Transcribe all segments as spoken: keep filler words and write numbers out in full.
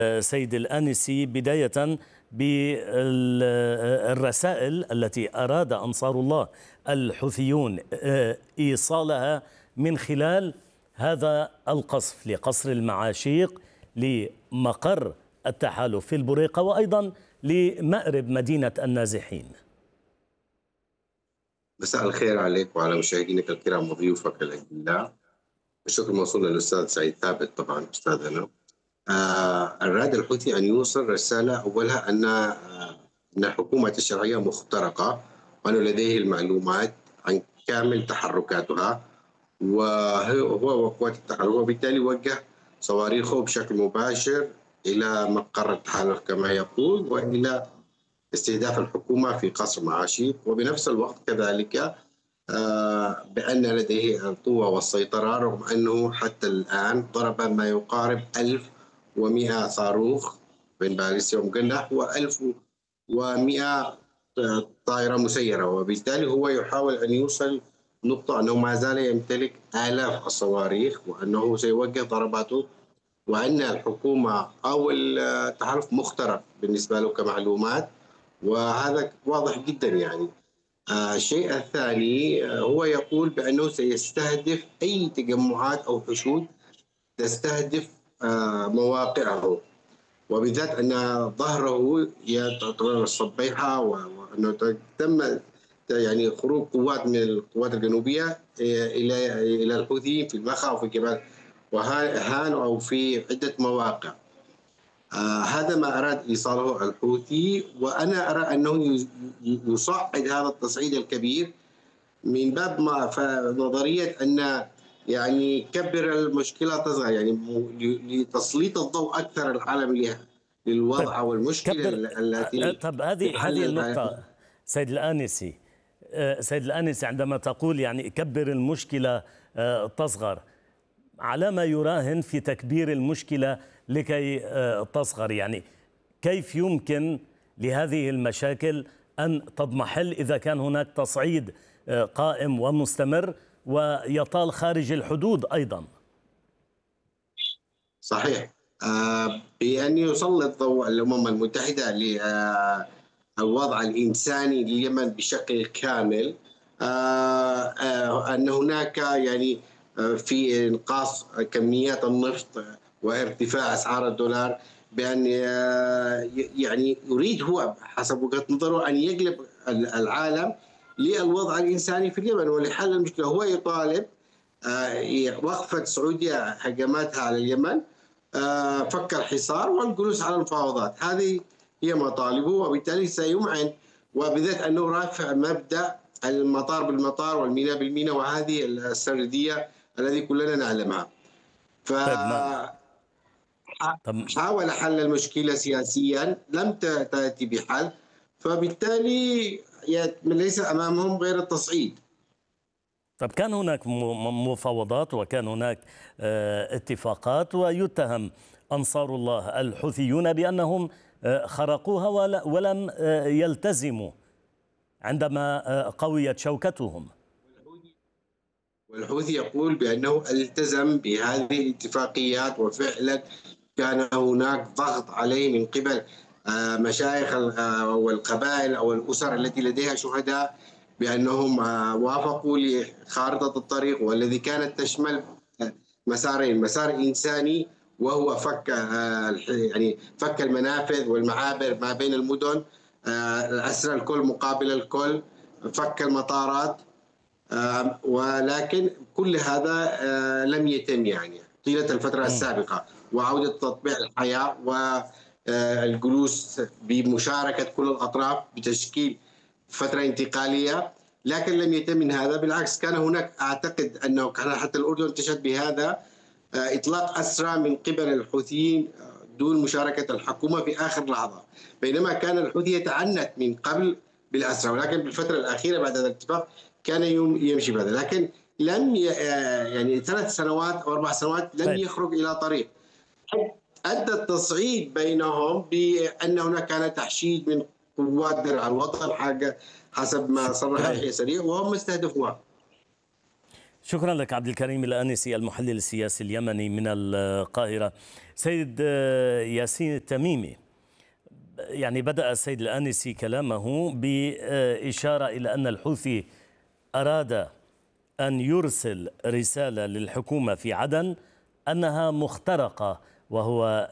سيد الآنسي، بداية بالرسائل التي أراد أنصار الله الحوثيون إيصالها من خلال هذا القصف لقصر المعاشيق لمقر التحالف في البريقة وأيضا لمأرب مدينة النازحين. مساء الخير عليك وعلى مشاهدينك الكرام وضيوفك الأجلاء. الشكر موصول للأستاذ سعيد ثابت طبعا أستاذنا. آه أراد الحوثي أن يوصل رسالة أولها أن آه أن الحكومة الشرعية مخترقة وأنه لديه المعلومات عن كامل تحركاتها وهو وقوات التحرك، وبالتالي وجه صواريخه بشكل مباشر إلى مقر التحالف كما يقول وإلى استهداف الحكومة في قصر معاشيق، وبنفس الوقت كذلك آه بأن لديه القوة والسيطرة رغم أنه حتى الآن ضرب ما يقارب ألف ومئة صاروخ بين باليستي ومقنح وألف ومئة طائرة مسيرة، وبالتالي هو يحاول أن يوصل نقطة أنه ما زال يمتلك آلاف الصواريخ وأنه سيوجه ضرباته وأن الحكومة أو التحالف مخترق بالنسبة له كمعلومات، وهذا واضح جدا يعني. آه الشيء الثاني آه هو يقول بأنه سيستهدف أي تجمعات أو حشود تستهدف آه مواقعه، وبالذات أن ظهره تعتبر الصبيحة وأنه تم يعني خروج قوات من القوات الجنوبية إلى إلى الحوثيين في المخا وفي جبال وهان أو في عدة مواقع. آه هذا ما أراد إيصاله الحوثي، وأنا أرى أنه يصعد هذا التصعيد الكبير من باب ما نظرية أن يعني كبر المشكلة تصغر، يعني لتسليط الضوء أكثر العالم للوضع أو المشكلة التي. طب هذه هذه النقطة سيد الآنسي، سيد الآنسي عندما تقول يعني كبر المشكلة تصغر، على ما يراهن في تكبير المشكلة لكي تصغر؟ يعني كيف يمكن لهذه المشاكل أن تضمحل إذا كان هناك تصعيد قائم ومستمر ويطال خارج الحدود أيضا؟ صحيح. آه بأن يسلط ضوء الأمم المتحدة للوضع الإنساني لليمن بشكل كامل، آه آه أن هناك يعني في انقاص كميات النفط وارتفاع اسعار الدولار، بان يعني يريد هو حسب وجهه نظره ان يقلب العالم للوضع الانساني في اليمن ولحل المشكله. هو يطالب وقفه السعوديه هجماتها على اليمن، فك الحصار والجلوس على المفاوضات. هذه هي مطالبه، وبالتالي سيمعن وبذات انه رافع مبدا المطار بالمطار والميناء بالميناء، وهذه السرديه الذي كلنا نعلمها. ف حاول حل المشكلة سياسيا لم تأتي بحل، فبالتالي ليس أمامهم غير التصعيد. طب كان هناك مفاوضات وكان هناك اتفاقات، ويتهم أنصار الله الحوثيون بأنهم خرقوها ولم يلتزموا عندما قويت شوكتهم. والحوثي يقول بأنه التزم بهذه الاتفاقيات، وفعلا كان هناك ضغط عليه من قبل مشايخ أو القبائل أو الأسر التي لديها شهداء بأنهم وافقوا لخارطة الطريق، والذي كانت تشمل مسارين: مسار إنساني وهو فك يعني فك المنافذ والمعابر ما بين المدن، الأسرى الكل مقابل الكل، فك المطارات، آه ولكن كل هذا آه لم يتم يعني طيلة الفترة السابقة، وعودة تطبيع الحياة والجلوس آه بمشاركة كل الأطراف بتشكيل فترة انتقالية، لكن لم يتم من هذا. بالعكس كان هناك، أعتقد أنه كان حتى الأردن تشهد بهذا، آه إطلاق أسرى من قبل الحوثيين دون مشاركة الحكومة في آخر لحظة، بينما كان الحوثي يتعنت من قبل بالأسرى، ولكن بالفترة الأخيرة بعد هذا الاتفاق كان يمشي بهذا، لكن لم يعني ثلاث سنوات أو أربع سنوات لم يخرج إلى طريق. أدى التصعيد بينهم بأن هناك كان تحشيد من قوات درع الوطن حاجة حسب ما صرح يحيى سريع، وهم استهدفوها. شكرا لك عبد الكريم الآنسي المحلل السياسي اليمني من القاهرة. سيد ياسين التميمي، يعني بدأ السيد الآنسي كلامه بإشارة إلى أن الحوثي أراد أن يرسل رسالة للحكومة في عدن أنها مخترقة، وهو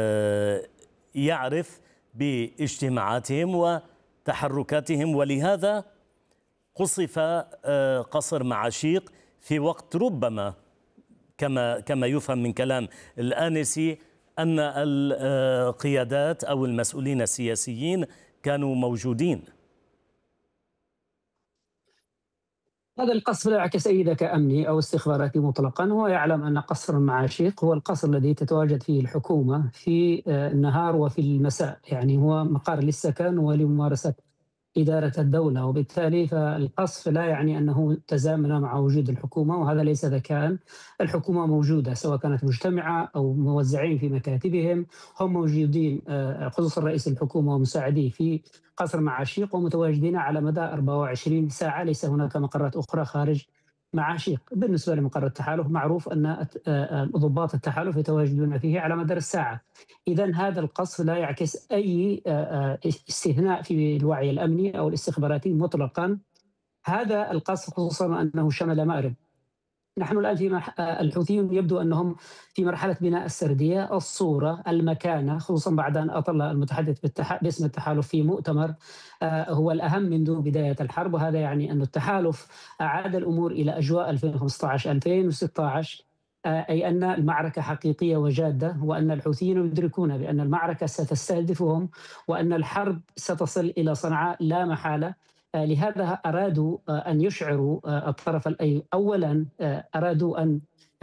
يعرف باجتماعاتهم وتحركاتهم، ولهذا قصف قصر معاشيق في وقت ربما كما كما يفهم من كلام الآنسي أن القيادات أو المسؤولين السياسيين كانوا موجودين. هذا القصف لا يعكس أي ذكاء أمني أو استخباراتي مطلقا. هو يعلم أن قصر المعاشيق هو القصر الذي تتواجد فيه الحكومة في النهار وفي المساء، يعني هو مقر للسكن ولممارسة إدارة الدولة، وبالتالي فالقصف لا يعني أنه تزامن مع وجود الحكومة، وهذا ليس ذكاء. الحكومة موجودة سواء كانت مجتمعة أو موزعين في مكاتبهم، هم موجودين خصوصا رئيس الحكومة ومساعديه في قصر معاشيق ومتواجدين على مدى أربعة وعشرين ساعة، ليس هناك مقرات أخرى خارج معاشيق. بالنسبة لمقر التحالف معروف أن ضباط التحالف يتواجدون فيه على مدار الساعة. إذن هذا القصف لا يعكس أي استثناء في الوعي الأمني أو الاستخباراتي مطلقا. هذا القصف خصوصا أنه شمل مأرب. نحن الآن في مح... الحوثيون يبدو أنهم في مرحلة بناء السردية، الصورة، المكانة، خصوصا بعد أن أطل المتحدث بالتح... باسم التحالف في مؤتمر آه هو الأهم منذ بداية الحرب، وهذا يعني أن التحالف أعاد الأمور إلى أجواء ألفين وخمسة عشر ألفين وستة عشر، آه أي أن المعركة حقيقية وجادة، وأن الحوثيين يدركون بأن المعركة ستستهدفهم وأن الحرب ستصل إلى صنعاء لا محالة. لهذا أرادوا أن يشعروا الطرف أولا، أرادوا أن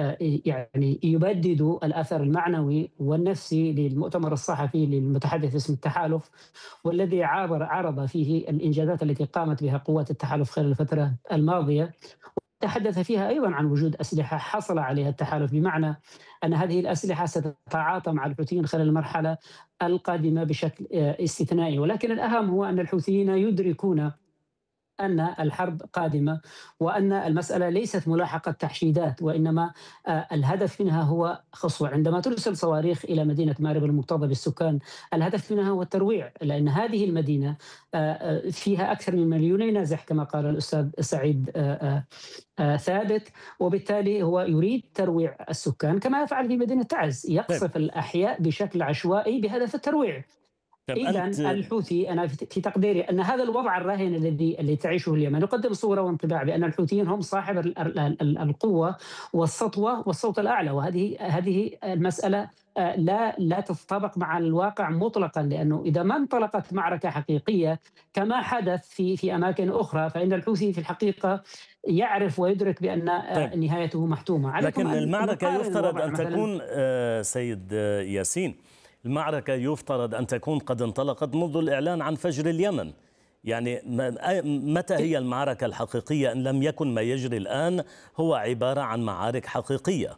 يعني يبددوا الأثر المعنوي والنفسي للمؤتمر الصحفي للمتحدث باسم التحالف، والذي عبر عرض فيه الإنجازات التي قامت بها قوات التحالف خلال الفترة الماضية، تحدث فيها أيضا عن وجود أسلحة حصل عليها التحالف، بمعنى أن هذه الأسلحة ستتعاطى مع الحوثيين خلال المرحلة القادمة بشكل استثنائي. ولكن الأهم هو أن الحوثيين يدركون أن الحرب قادمة، وأن المسألة ليست ملاحقة تحشيدات، وإنما الهدف منها هو خصوة. عندما ترسل صواريخ إلى مدينة مأرب المكتظة بالسكان، الهدف منها هو الترويع، لأن هذه المدينة فيها أكثر من مليوني نازح كما قال الأستاذ سعيد ثابت، وبالتالي هو يريد ترويع السكان كما يفعل في مدينة تعز، يقصف الأحياء بشكل عشوائي بهدف الترويع. إذن أنت... الحوثي، أنا في تقديري أن هذا الوضع الراهن الذي اللي تعيشه اليمن يقدم صورة وانطباع بأن الحوثيين هم صاحب القوة والسطوة والصوت الأعلى، وهذه هذه المسألة لا لا تتطابق مع الواقع مطلقا، لأنه إذا ما انطلقت معركة حقيقية كما حدث في في أماكن أخرى، فإن الحوثي في الحقيقة يعرف ويدرك بأن طيب. نهايته محتومة. لكن المعركة يفترض أن تكون سيد ياسين، المعركة يفترض أن تكون قد انطلقت منذ الإعلان عن فجر اليمن. يعني متى هي المعركة الحقيقية إن لم يكن ما يجري الآن هو عبارة عن معارك حقيقية؟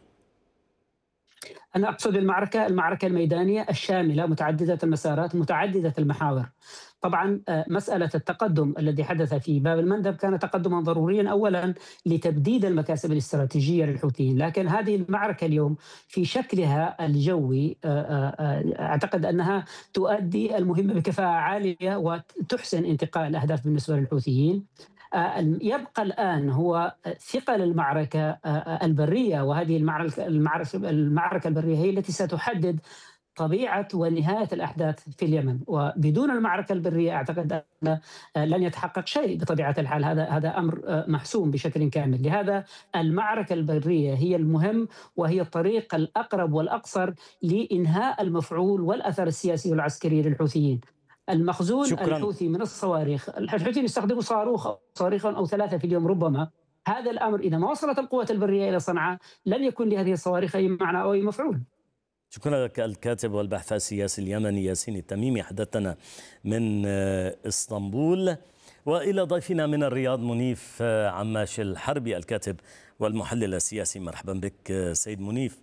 أنا أقصد المعركة المعركة الميدانية الشاملة متعددة المسارات متعددة المحاور. طبعا مسألة التقدم الذي حدث في باب المندب كان تقدما ضروريا أولا لتبديد المكاسب الاستراتيجية للحوثيين، لكن هذه المعركة اليوم في شكلها الجوي أعتقد أنها تؤدي المهمة بكفاءة عالية وتحسن انتقاء الأهداف بالنسبة للحوثيين. يبقى الآن هو ثقل المعركة البرية، وهذه المعركة المعركة البرية هي التي ستحدد طبيعة ونهاية الأحداث في اليمن، وبدون المعركة البرية أعتقد أن لن يتحقق شيء بطبيعة الحال. هذا هذا أمر محسوم بشكل كامل. لهذا المعركة البرية هي المهم، وهي الطريق الأقرب والأقصر لإنهاء المفعول والأثر السياسي والعسكري للحوثيين. المخزون شكراً. الحوثي من الصواريخ، الحوثيين يستخدموا صاروخ صواريخ أو ثلاثة في اليوم ربما. هذا الأمر إذا ما وصلت القوات البرية إلى صنعاء لن يكون لهذه الصواريخ أي معنى أو أي مفعول. شكرا لك الكاتب والباحث السياسي اليمني ياسين التميمي، حدثنا من اسطنبول. والى ضيفنا من الرياض منيف عماش الحربي الكاتب والمحلل السياسي. مرحبا بك سيد منيف.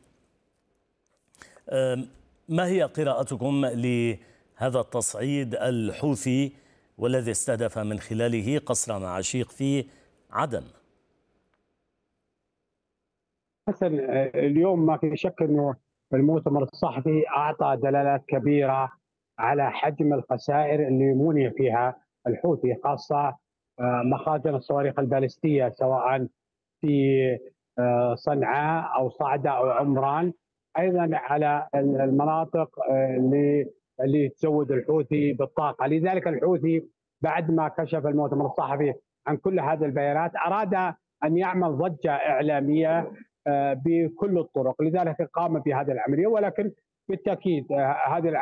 ما هي قراءتكم لهذا التصعيد الحوثي والذي استهدف من خلاله قصر معاشيق في عدن؟ حسن، اليوم ما في شك انه المؤتمر الصحفي اعطى دلالات كبيره على حجم الخسائر اللي مني فيها الحوثي، خاصه مخازن الصواريخ البالستيه سواء في صنعاء او صعده او عمران، ايضا على المناطق اللي اللي تزود الحوثي بالطاقه. لذلك الحوثي بعد ما كشف المؤتمر الصحفي عن كل هذه البيانات اراد ان يعمل ضجه اعلاميه بكل الطرق، لذلك قام بهذه العمليه، ولكن بالتاكيد هذه